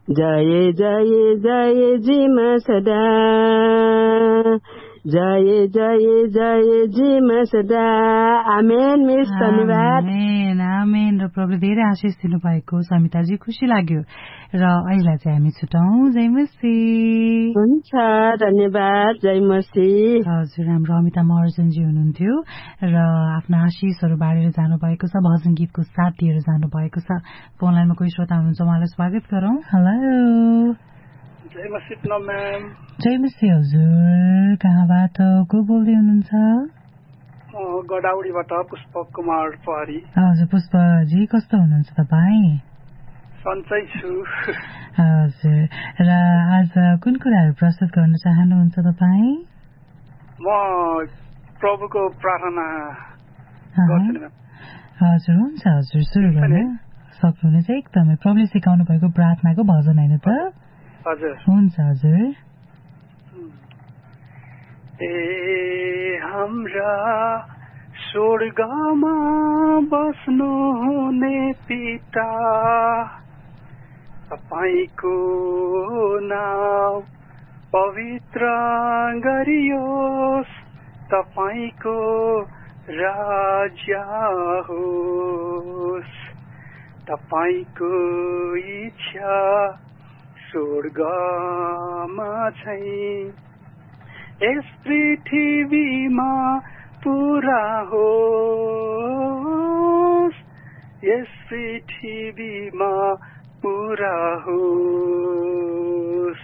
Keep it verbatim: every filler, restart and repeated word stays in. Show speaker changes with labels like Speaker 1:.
Speaker 1: जय जय जय जिमा सदा जय जय जय जिमा सदा आमेन मिस धन्यवाद
Speaker 2: आमेन आमेन र प्रभुले धेरै आशिष दिनुभएको समिताजी खुसी लाग्यो र अहिले चाहिँ हामी छुटाउँ जय मसीह
Speaker 1: हुन्छ धन्यवाद जय मसीह
Speaker 2: हजुर हाम्रो अमिता महर्जनजी हुनुहुन्थ्यो र आफ्ना आशिषहरू बाँडेर जानुभएको छ भजन गीतको साथ दिएर जानुभएको छ फोन लाइनमा कोही श्रोता हुनुहुन्छ उहाँलाई स्वागत गरौँ हेलो
Speaker 3: जय मसीह म्याम
Speaker 2: जय मसीह हजुर कहाँबाट को बोल्दै हुनुहुन्छ
Speaker 3: गडाउडीबाट पुष्पक कुमार पहाडी
Speaker 2: हजुर पुष्पजी कस्तो हुनुहुन्छ तपाईँ
Speaker 3: सन्चै छु
Speaker 2: हजुर र आज कुन कुराहरू प्रस्तुत गर्न चाहनुहुन्छ तपाईँ
Speaker 3: म प्रभुको प्रार्थना
Speaker 2: हजुर हुन्छ हजुर सुरु गर्न सक्नुहुनेछ एकदमै प्रभुले सिकाउनु भएको प्रार्थनाको भजन होइन त
Speaker 3: हजुर
Speaker 2: हुन्छ हजुर
Speaker 3: ए हाम्रा स्वर्गमा बस्नु हुने पिता तपाईको नाम पवित्र गरियोस् तपाईको राज्य होस् तपाईको इच्छा स्वर्गमा चाहिँ यस पृथ्वीमा पूरा होस् यस पृथ्वीमा पूरा होस्